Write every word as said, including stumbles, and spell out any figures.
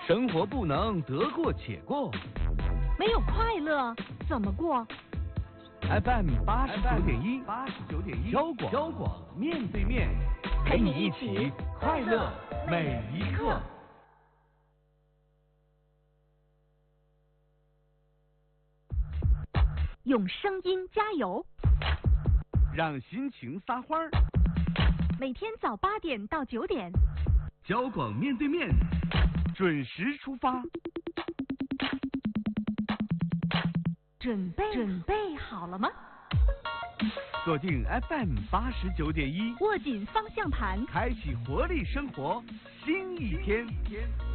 生活不能得过且过， 没有快乐怎么过 ？F M 八十九点一，八十九点一，交广交广面对面，陪你一起快乐每一刻。 用声音加油， 让心情撒欢儿。 每天早八点到九点， 交广面对面，准时出发。 准备准备好了吗？ 锁定 F M 八十九点一， 握紧方向盘， 开启活力生活新一天。